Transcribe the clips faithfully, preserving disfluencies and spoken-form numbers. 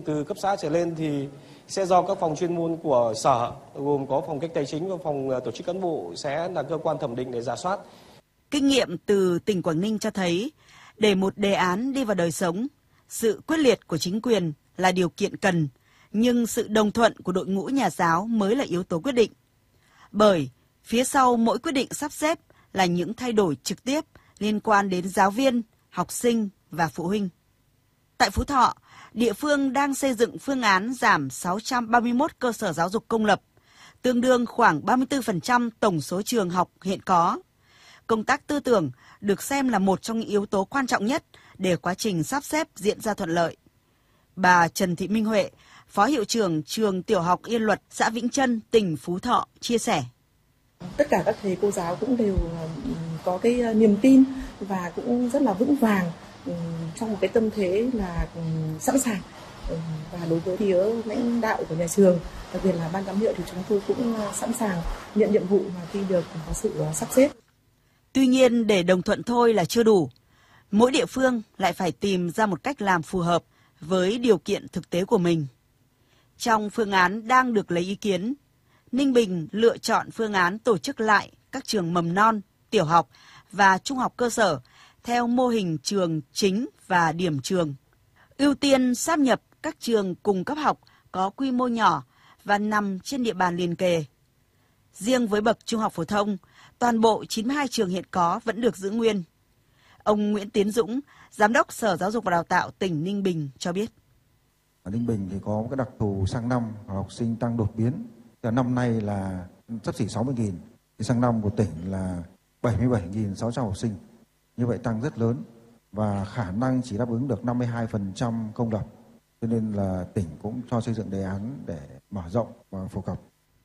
dụng từ cấp xã trở lên thì sẽ do các phòng chuyên môn của sở, gồm có phòng cách tài chính và phòng tổ chức cán bộ sẽ là cơ quan thẩm định để rà soát. Kinh nghiệm từ tỉnh Quảng Ninh cho thấy, để một đề án đi vào đời sống, sự quyết liệt của chính quyền là điều kiện cần, nhưng sự đồng thuận của đội ngũ nhà giáo mới là yếu tố quyết định. Bởi phía sau mỗi quyết định sắp xếp là những thay đổi trực tiếp liên quan đến giáo viên, học sinh và phụ huynh. Tại Phú Thọ, địa phương đang xây dựng phương án giảm sáu trăm ba mươi mốt cơ sở giáo dục công lập, tương đương khoảng ba mươi tư phần trăm tổng số trường học hiện có. Công tác tư tưởng được xem là một trong những yếu tố quan trọng nhất để quá trình sắp xếp diễn ra thuận lợi. Bà Trần Thị Minh Huệ, Phó Hiệu trưởng trường Tiểu học Yên Luật, xã Vĩnh Trân, tỉnh Phú Thọ chia sẻ. Tất cả các thầy cô giáo cũng đều có cái niềm tin và cũng rất là vững vàng trong một cái tâm thế là sẵn sàng. Và đối với phía lãnh đạo của nhà trường, đặc biệt là ban giám hiệu thì chúng tôi cũng sẵn sàng nhận nhiệm vụ mà khi được có sự sắp xếp. Tuy nhiên, để đồng thuận thôi là chưa đủ. Mỗi địa phương lại phải tìm ra một cách làm phù hợp với điều kiện thực tế của mình. Trong phương án đang được lấy ý kiến, Ninh Bình lựa chọn phương án tổ chức lại các trường mầm non, tiểu học và trung học cơ sở theo mô hình trường chính và điểm trường. Ưu tiên sáp nhập các trường cùng cấp học có quy mô nhỏ và nằm trên địa bàn liền kề. Riêng với bậc trung học phổ thông, toàn bộ chín mươi hai trường hiện có vẫn được giữ nguyên. Ông Nguyễn Tiến Dũng, Giám đốc Sở Giáo dục và Đào tạo tỉnh Ninh Bình cho biết. Ở Ninh Bình thì có một cái đặc thù sang năm học sinh tăng đột biến. Năm nay là xấp xỉ sáu mươi nghìn, sang năm của tỉnh là bảy mươi bảy nghìn sáu trăm học sinh. Như vậy tăng rất lớn và khả năng chỉ đáp ứng được năm mươi hai phần trăm công lập. Cho nên là tỉnh cũng cho xây dựng đề án để mở rộng và phổ cập.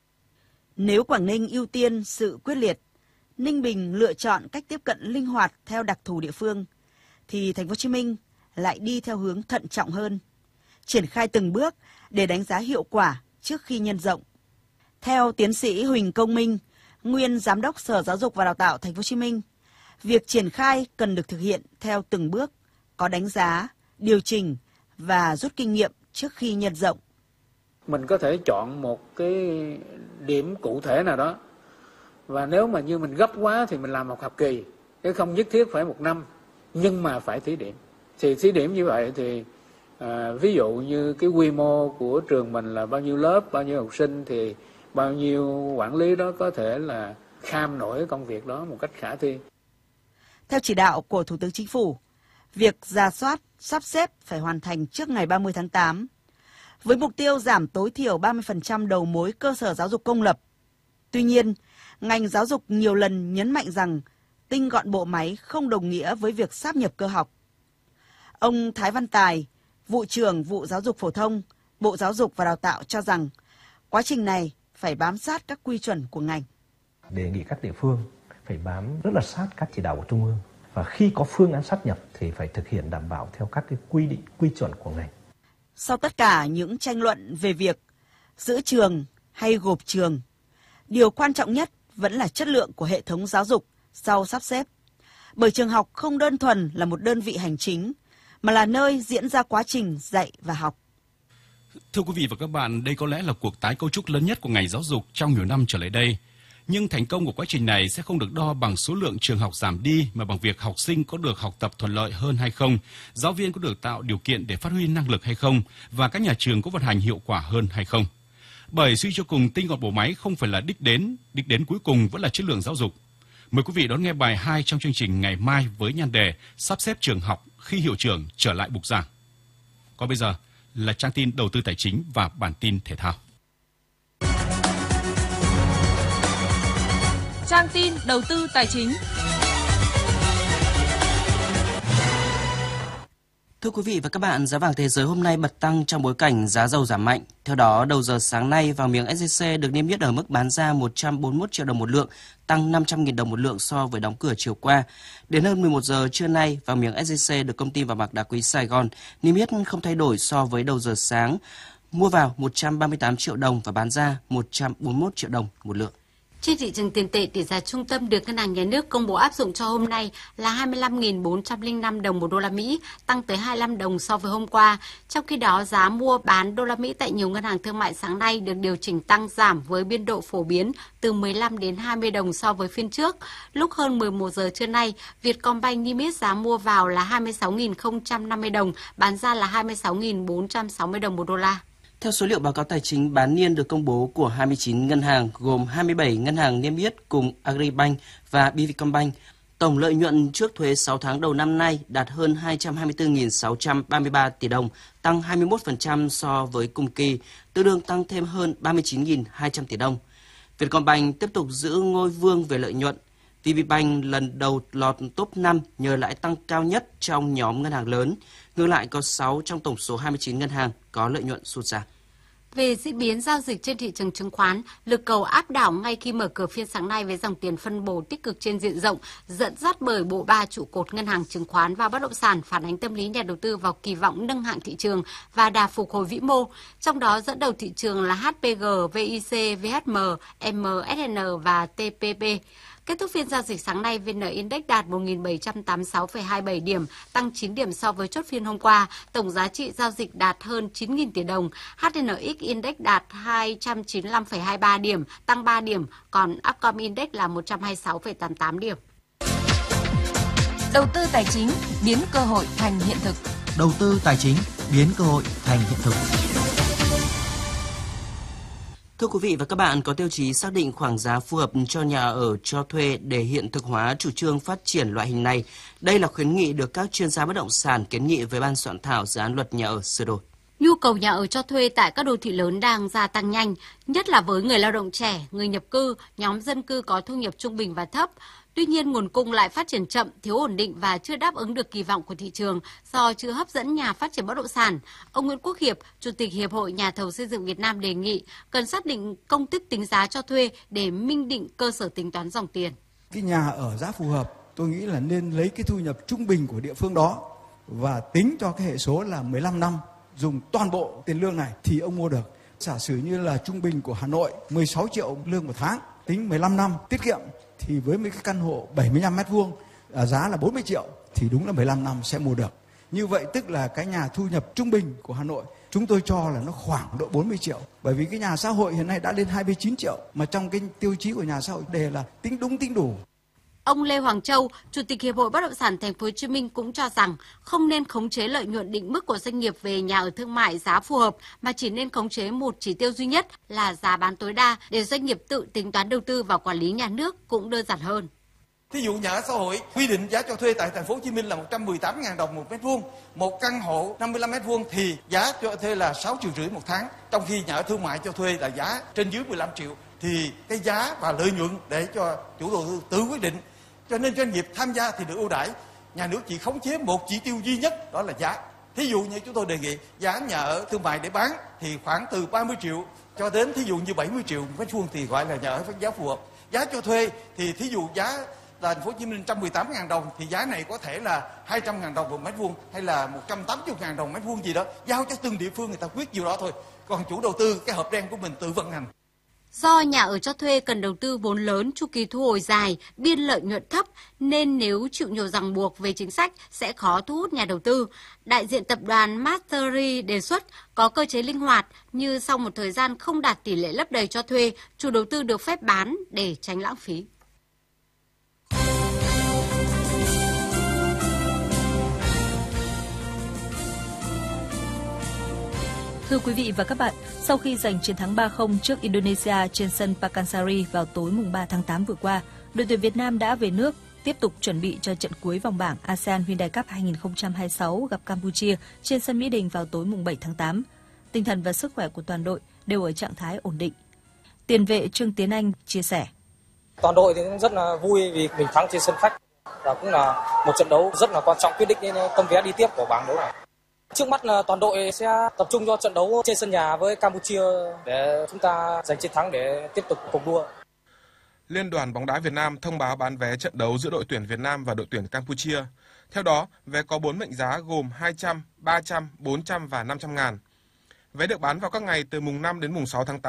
Nếu Quảng Ninh ưu tiên sự quyết liệt, Ninh Bình lựa chọn cách tiếp cận linh hoạt theo đặc thù địa phương, thì Thành phố Hồ Chí Minh lại đi theo hướng thận trọng hơn, triển khai từng bước để đánh giá hiệu quả trước khi nhân rộng. Theo tiến sĩ Huỳnh Công Minh, nguyên Giám đốc Sở Giáo dục và Đào tạo Thành phố Hồ Chí Minh, việc triển khai cần được thực hiện theo từng bước, có đánh giá, điều chỉnh và rút kinh nghiệm trước khi nhân rộng. Mình có thể chọn một cái điểm cụ thể nào đó, và nếu mà như mình gấp quá thì mình làm một học kỳ, cái không nhất thiết phải một năm, nhưng mà phải thí điểm. Thì thí điểm như vậy thì à, ví dụ như cái quy mô của trường mình là bao nhiêu lớp, bao nhiêu học sinh thì bao nhiêu quản lý đó có thể là kham nổi công việc đó một cách khả thi. Theo chỉ đạo của Thủ tướng Chính phủ, việc rà soát, sắp xếp phải hoàn thành trước ngày ba mươi tháng tám, với mục tiêu giảm tối thiểu ba mươi phần trăm đầu mối cơ sở giáo dục công lập. Tuy nhiên, ngành giáo dục nhiều lần nhấn mạnh rằng tinh gọn bộ máy không đồng nghĩa với việc sáp nhập cơ học. Ông Thái Văn Tài, vụ trưởng vụ giáo dục phổ thông, Bộ Giáo dục và Đào tạo cho rằng quá trình này phải bám sát các quy chuẩn của ngành. Đề nghị các địa phương phải bám rất là sát các chỉ đạo của Trung ương, và khi có phương án sáp nhập thì phải thực hiện đảm bảo theo các cái quy định, quy chuẩn của ngành. Sau tất cả những tranh luận về việc giữ trường hay gộp trường, điều quan trọng nhất vẫn là chất lượng của hệ thống giáo dục sau sắp xếp. Bởi trường học không đơn thuần là một đơn vị hành chính, mà là nơi diễn ra quá trình dạy và học. Thưa quý vị và các bạn, đây có lẽ là cuộc tái cấu trúc lớn nhất của ngành giáo dục trong nhiều năm trở lại đây. Nhưng thành công của quá trình này sẽ không được đo bằng số lượng trường học giảm đi, mà bằng việc học sinh có được học tập thuận lợi hơn hay không, giáo viên có được tạo điều kiện để phát huy năng lực hay không, và các nhà trường có vận hành hiệu quả hơn hay không. Bởi suy cho cùng, tinh gọn bộ máy không phải là đích đến, đích đến cuối cùng vẫn là chất lượng giáo dục. Mời quý vị đón nghe bài hai trong chương trình ngày mai với nhan đề sắp xếp trường học khi hiệu trưởng trở lại bục giảng. Còn bây giờ là trang tin đầu tư tài chính và bản tin thể thao. Trang tin đầu tư tài chính. Thưa quý vị và các bạn, giá vàng thế giới hôm nay bật tăng trong bối cảnh giá dầu giảm mạnh. Theo đó, đầu giờ sáng nay, vàng miếng ét gi xê được niêm yết ở mức bán ra một trăm bốn mươi mốt triệu đồng một lượng, tăng năm trăm nghìn đồng một lượng so với đóng cửa chiều qua. Đến hơn mười một giờ trưa nay, vàng miếng ét gi xê được công ty vàng bạc đá quý Sài Gòn niêm yết không thay đổi so với đầu giờ sáng, mua vào một trăm ba mươi tám triệu đồng và bán ra một trăm bốn mươi mốt triệu đồng một lượng. Trên thị trường tiền tệ, tỷ giá trung tâm được Ngân hàng Nhà nước công bố áp dụng cho hôm nay là hai mươi lăm nghìn bốn trăm lẻ năm đồng một đô la Mỹ, tăng tới hai mươi lăm đồng so với hôm qua. Trong khi đó, giá mua bán đô la Mỹ tại nhiều ngân hàng thương mại sáng nay được điều chỉnh tăng giảm với biên độ phổ biến từ mười lăm đến hai mươi đồng so với phiên trước. Lúc hơn mười một giờ trưa nay, Vietcombank niêm yết giá mua vào là hai mươi sáu nghìn không trăm năm mươi đồng, bán ra là hai mươi sáu nghìn bốn trăm sáu mươi đồng một đô la. Theo số liệu báo cáo tài chính bán niên được công bố của hai mươi chín ngân hàng gồm hai mươi bảy ngân hàng niêm yết cùng Agribank và Vietcombank, tổng lợi nhuận trước thuế sáu tháng đầu năm nay đạt hơn hai trăm hai mươi tư nghìn sáu trăm ba mươi ba tỷ đồng, tăng hai mươi mốt phần trăm so với cùng kỳ, tương đương tăng thêm hơn ba mươi chín nghìn hai trăm tỷ đồng. Vietcombank tiếp tục giữ ngôi vương về lợi nhuận. vê pê Bank lần đầu lọt top năm nhờ lãi tăng cao nhất trong nhóm ngân hàng lớn. Ngược lại có sáu trong tổng số hai mươi chín ngân hàng có lợi nhuận sụt giảm. Về diễn biến giao dịch trên thị trường chứng khoán, lực cầu áp đảo ngay khi mở cửa phiên sáng nay với dòng tiền phân bổ tích cực trên diện rộng, dẫn dắt bởi bộ ba trụ cột ngân hàng, chứng khoán và bất động sản, phản ánh tâm lý nhà đầu tư vào kỳ vọng nâng hạng thị trường và đà phục hồi vĩ mô. Trong đó dẫn đầu thị trường là hát pê giê, vê i xê, vê hát em, em ét en và tê pê pê. Kết thúc phiên giao dịch sáng nay, vê en Index đạt một nghìn bảy trăm tám mươi sáu phẩy hai mươi bảy điểm, tăng chín điểm so với chốt phiên hôm qua. Tổng giá trị giao dịch đạt hơn chín nghìn tỷ đồng. hát en ích Index đạt hai trăm chín mươi lăm phẩy hai mươi ba điểm, tăng ba điểm, còn Upcom Index là một trăm hai mươi sáu phẩy tám mươi tám điểm. Đầu tư tài chính biến cơ hội thành hiện thực. Đầu tư tài chính biến cơ hội thành hiện thực. Thưa quý vị và các bạn, có tiêu chí xác định khoảng giá phù hợp cho nhà ở cho thuê để hiện thực hóa chủ trương phát triển loại hình này. Đây là khuyến nghị được các chuyên gia bất động sản kiến nghị với ban soạn thảo dự án luật nhà ở sửa đổi. Nhu cầu nhà ở cho thuê tại các đô thị lớn đang gia tăng nhanh, nhất là với người lao động trẻ, người nhập cư, nhóm dân cư có thu nhập trung bình và thấp. Tuy nhiên, nguồn cung lại phát triển chậm, thiếu ổn định và chưa đáp ứng được kỳ vọng của thị trường do chưa hấp dẫn nhà phát triển bất động sản. Ông Nguyễn Quốc Hiệp, Chủ tịch Hiệp hội Nhà thầu xây dựng Việt Nam đề nghị cần xác định công thức tính giá cho thuê để minh định cơ sở tính toán dòng tiền. Cái nhà ở giá phù hợp, tôi nghĩ là nên lấy cái thu nhập trung bình của địa phương đó và tính cho cái hệ số là mười lăm năm, dùng toàn bộ tiền lương này thì ông mua được. Giả sử như là trung bình của Hà Nội mười sáu triệu lương một tháng, tính mười lăm năm tiết kiệm, thì với mấy cái căn hộ bảy mươi lăm mét vuông giá là bốn mươi triệu thì đúng là mười lăm năm sẽ mua được. Như vậy tức là cái nhà thu nhập trung bình của Hà Nội chúng tôi cho là nó khoảng độ bốn mươi triệu. Bởi vì cái nhà xã hội hiện nay đã lên hai mươi chín triệu, mà trong cái tiêu chí của nhà xã hội đề là tính đúng tính đủ. Ông Lê Hoàng Châu, Chủ tịch Hiệp hội Bất động sản Thành phố Hồ Chí Minh cũng cho rằng không nên khống chế lợi nhuận định mức của doanh nghiệp về nhà ở thương mại giá phù hợp, mà chỉ nên khống chế một chỉ tiêu duy nhất là giá bán tối đa để doanh nghiệp tự tính toán đầu tư và quản lý nhà nước cũng đơn giản hơn. Thí dụ nhà ở xã hội quy định giá cho thuê tại Thành phố Hồ Chí Minh là một trăm mười tám nghìn đồng một mét vuông, một căn hộ năm mươi lăm mét vuông thì giá cho thuê là sáu triệu rưỡi một tháng, trong khi nhà ở thương mại cho thuê là giá trên dưới mười lăm triệu, thì cái giá và lợi nhuận để cho chủ đầu tư tự quyết định. Cho nên doanh nghiệp tham gia thì được ưu đãi, nhà nước chỉ khống chế một chỉ tiêu duy nhất, đó là giá. Thí dụ như chúng tôi đề nghị giá nhà ở thương mại để bán thì khoảng từ ba mươi triệu cho đến thí dụ như bảy mươi triệu mét vuông thì gọi là nhà ở giá phù hợp. Giá cho thuê thì thí dụ giá là Thành phố Hồ Chí Minh một trăm mười tám nghìn đồng thì giá này có thể là hai trăm nghìn đồng một mét vuông hay là một trăm tám mươi nghìn đồng mét vuông gì đó, giao cho từng địa phương người ta quyết điều đó thôi. Còn chủ đầu tư cái hộp đen của mình tự vận hành. Do nhà ở cho thuê cần đầu tư vốn lớn, chu kỳ thu hồi dài, biên lợi nhuận thấp, nên nếu chịu nhiều ràng buộc về chính sách sẽ khó thu hút nhà đầu tư. Đại diện tập đoàn Mastery đề xuất có cơ chế linh hoạt như sau một thời gian không đạt tỷ lệ lấp đầy cho thuê, chủ đầu tư được phép bán để tránh lãng phí. Thưa quý vị và các bạn, sau khi giành chiến thắng ba không trước Indonesia trên sân Pakansari vào tối mùng ba tháng tám vừa qua, đội tuyển Việt Nam đã về nước tiếp tục chuẩn bị cho trận cuối vòng bảng a sê an Hyundai Cup hai không hai sáu gặp Campuchia trên sân Mỹ Đình vào tối mùng bảy tháng tám. Tinh thần và sức khỏe của toàn đội đều ở trạng thái ổn định. Tiền vệ Trương Tiến Anh chia sẻ. Toàn đội thì cũng rất là vui vì mình thắng trên sân khách và cũng là một trận đấu rất là quan trọng, quyết định đến tấm vé đi tiếp của bảng đấu này. Trước mắt là toàn đội sẽ tập trung cho trận đấu trên sân nhà với Campuchia để chúng ta giành chiến thắng để tiếp tục cuộc đua. Liên đoàn bóng đá Việt Nam thông báo bán vé trận đấu giữa đội tuyển Việt Nam và đội tuyển Campuchia. Theo đó, vé có bốn mệnh giá gồm hai trăm, ba trăm, bốn trăm và năm trăm ngàn. Vé được bán vào các ngày từ mùng năm đến mùng sáu tháng tám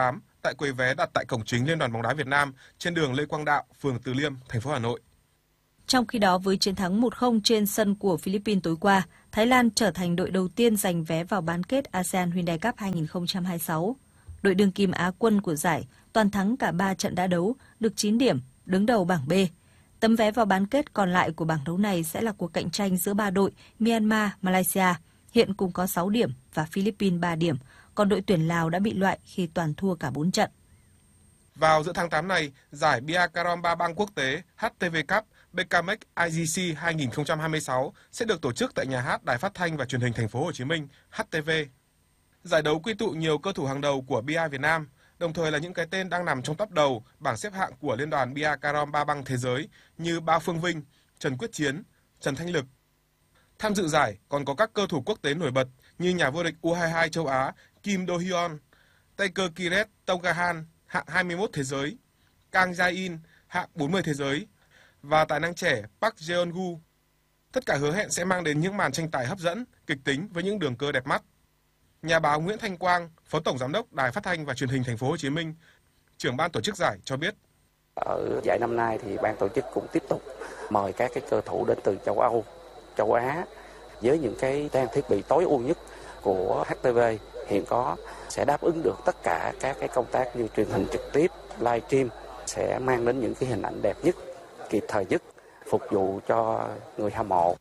tại quầy vé đặt tại cổng chính Liên đoàn bóng đá Việt Nam trên đường Lê Quang Đạo, phường Từ Liêm, thành phố Hà Nội. Trong khi đó, với chiến thắng một không trên sân của Philippines tối qua, Thái Lan trở thành đội đầu tiên giành vé vào bán kết a sê an Hyundai Cup hai không hai sáu. Đội đương kim Á quân của giải toàn thắng cả ba trận đã đấu, được chín điểm, đứng đầu bảng B. Tấm vé vào bán kết còn lại của bảng đấu này sẽ là cuộc cạnh tranh giữa ba đội Myanmar, Malaysia, hiện cùng có sáu điểm và Philippines ba điểm, còn đội tuyển Lào đã bị loại khi toàn thua cả bốn trận. Vào giữa tháng tám này, giải Biathlon ba bang quốc tế hát tê vê Cup bê ca em ích i giê xê hai không hai sáu sẽ được tổ chức tại nhà hát Đài Phát thanh và Truyền hình Thành phố Hồ Chí Minh hát tê vê. Giải đấu quy tụ nhiều cơ thủ hàng đầu của bê i Việt Nam, đồng thời là những cái tên đang nằm trong top đầu bảng xếp hạng của Liên đoàn Biathlon ba bang thế giới như Bao Phương Vinh, Trần Quyết Chiến, Trần Thanh Lực. Tham dự giải còn có các cơ thủ quốc tế nổi bật như nhà vô địch u hai hai châu Á Kim Do Hyun, Taker Kiret Tonggahan hạng hai mươi mốt thế giới, Kang Jae-in hạng bốn mươi thế giới và tài năng trẻ Park Jeon-gu. Tất cả hứa hẹn sẽ mang đến những màn tranh tài hấp dẫn, kịch tính với những đường cơ đẹp mắt. Nhà báo Nguyễn Thanh Quang, Phó Tổng Giám đốc Đài Phát thanh và Truyền hình Thành phố Hồ Chí Minh, trưởng ban tổ chức giải cho biết: Ở giải năm nay thì ban tổ chức cũng tiếp tục mời các cái cơ thủ đến từ châu Âu, châu Á với những cái trang thiết bị tối ưu nhất của hát tê vê hiện có, sẽ đáp ứng được tất cả các cái công tác như truyền hình trực tiếp, live stream, sẽ mang đến những cái hình ảnh đẹp nhất, kịp thời nhất, phục vụ cho người hâm mộ.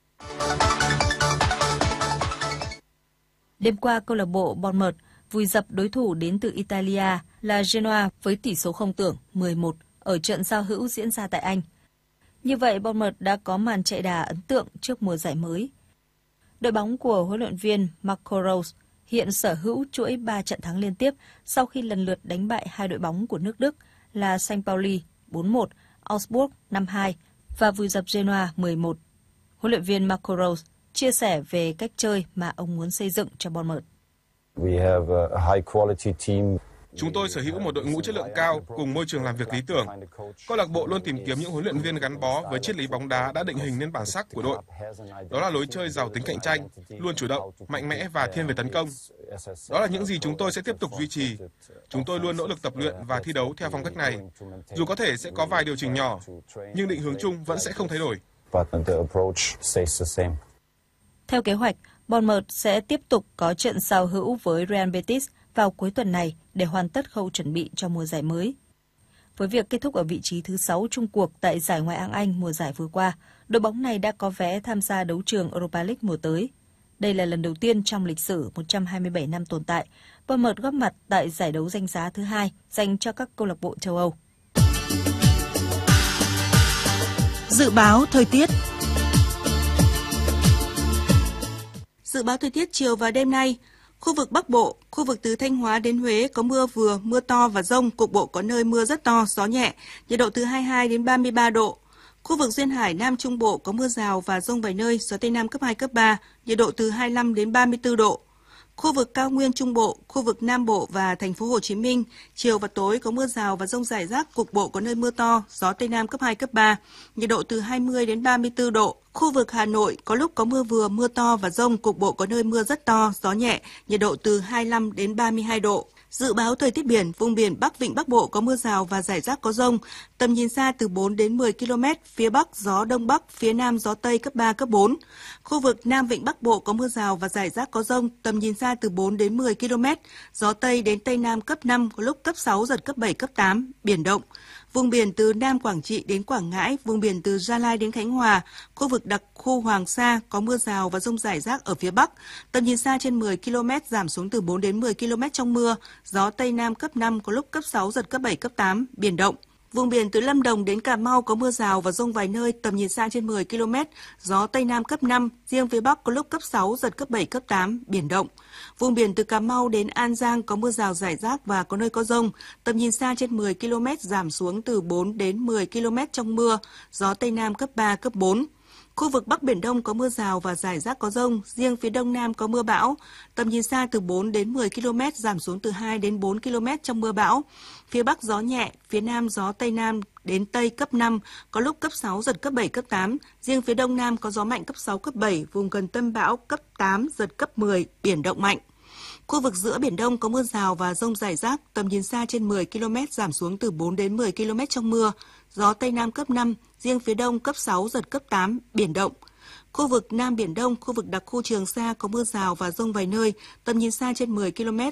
Đêm qua, câu lạc bộ Bournemouth vùi dập đối thủ đến từ Italia là Genoa với tỷ số không tưởng mười một ở trận giao hữu diễn ra tại Anh. Như vậy, Bournemouth đã có màn chạy đà ấn tượng trước mùa giải mới. Đội bóng của huấn luyện viên Marco Rose hiện sở hữu chuỗi ba trận thắng liên tiếp sau khi lần lượt đánh bại hai đội bóng của nước Đức là Saint Pauli bốn một, Augsburg năm hai và vùi dập Genoa mười một. Huấn luyện viên Marco Rose chia sẻ về cách chơi mà ông muốn xây dựng cho Bournemouth. Chúng tôi sở hữu một đội ngũ chất lượng cao cùng môi trường làm việc lý tưởng. Câu lạc bộ luôn tìm kiếm những huấn luyện viên gắn bó với triết lý bóng đá đã định hình nên bản sắc của đội. Đó là lối chơi giàu tính cạnh tranh, luôn chủ động, mạnh mẽ và thiên về tấn công. Đó là những gì chúng tôi sẽ tiếp tục duy trì. Chúng tôi luôn nỗ lực tập luyện và thi đấu theo phong cách này. Dù có thể sẽ có vài điều chỉnh nhỏ, nhưng định hướng chung vẫn sẽ không thay đổi. Theo kế hoạch, Bournemouth sẽ tiếp tục có trận giao hữu với Real Betis vào cuối tuần này để hoàn tất khâu chuẩn bị cho mùa giải mới. Với việc kết thúc ở vị trí thứ sáu chung cuộc tại giải Ngoại hạng Anh mùa giải vừa qua, đội bóng này đã có vé tham gia đấu trường Europa League mùa tới. Đây là lần đầu tiên trong lịch sử một trăm hai mươi bảy năm tồn tại, Bournemouth góp mặt tại giải đấu danh giá thứ hai dành cho các câu lạc bộ châu Âu. Dự báo thời tiết. Dự báo thời tiết chiều và đêm nay, khu vực Bắc Bộ, khu vực từ Thanh Hóa đến Huế có mưa vừa, mưa to và dông, cục bộ có nơi mưa rất to, gió nhẹ, nhiệt độ từ hai mươi hai đến ba mươi ba độ. Khu vực duyên hải Nam Trung Bộ có mưa rào và dông vài nơi, gió Tây Nam cấp hai, cấp ba, nhiệt độ từ hai mươi lăm đến ba mươi tư độ. Khu vực cao nguyên Trung Bộ, khu vực Nam Bộ và thành phố Hồ Chí Minh, chiều và tối có mưa rào và dông rải rác, cục bộ có nơi mưa to, gió Tây Nam cấp hai, cấp ba, nhiệt độ từ hai mươi đến ba mươi tư độ. Khu vực Hà Nội có lúc có mưa vừa, mưa to và dông, cục bộ có nơi mưa rất to, gió nhẹ, nhiệt độ từ hai mươi lăm đến ba mươi hai độ. Dự báo thời tiết biển, vùng biển Bắc Vịnh Bắc Bộ có mưa rào và rải rác có dông, tầm nhìn xa từ bốn đến mười ki lô mét, phía Bắc gió Đông Bắc, phía Nam gió Tây cấp ba, cấp bốn. Khu vực Nam Vịnh Bắc Bộ có mưa rào và rải rác có dông, tầm nhìn xa từ bốn đến mười ki lô mét, gió Tây đến Tây Nam cấp năm, có lúc cấp sáu, giật cấp bảy, cấp tám, biển động. Vùng biển từ Nam Quảng Trị đến Quảng Ngãi, vùng biển từ Gia Lai đến Khánh Hòa, khu vực đặc khu Hoàng Sa có mưa rào và dông rải rác ở phía Bắc. Tầm nhìn xa trên mười ki lô mét, giảm xuống từ bốn đến mười ki lô mét trong mưa. Gió Tây Nam cấp năm, có lúc cấp sáu, giật cấp bảy, cấp tám, biển động. Vùng biển từ Lâm Đồng đến Cà Mau có mưa rào và dông vài nơi, tầm nhìn xa trên mười ki lô mét, gió Tây Nam cấp năm, riêng phía Bắc có lúc cấp sáu, giật cấp bảy, cấp tám, biển động. Vùng biển từ Cà Mau đến An Giang có mưa rào rải rác và có nơi có dông, tầm nhìn xa trên mười ki lô mét, giảm xuống từ bốn đến mười ki lô mét trong mưa, gió Tây Nam cấp ba, cấp bốn. Khu vực Bắc Biển Đông có mưa rào và rải rác có dông, riêng phía Đông Nam có mưa bão, tầm nhìn xa từ bốn đến mười ki lô mét, giảm xuống từ hai đến bốn ki lô mét trong mưa bão. Phía Bắc gió nhẹ, phía Nam gió Tây Nam đến Tây cấp năm, có lúc cấp sáu, giật cấp bảy, cấp tám. Riêng phía Đông Nam có gió mạnh cấp sáu, cấp bảy, vùng gần tâm bão cấp tám, giật cấp mười, biển động mạnh. Khu vực giữa Biển Đông có mưa rào và dông rải rác, tầm nhìn xa trên mười ki lô mét, giảm xuống từ bốn đến mười ki lô mét trong mưa. Gió Tây Nam cấp năm, riêng phía Đông cấp sáu, giật cấp tám, biển động. Khu vực Nam Biển Đông, khu vực đặc khu Trường Sa có mưa rào và dông vài nơi, tầm nhìn xa trên mười ki lô mét,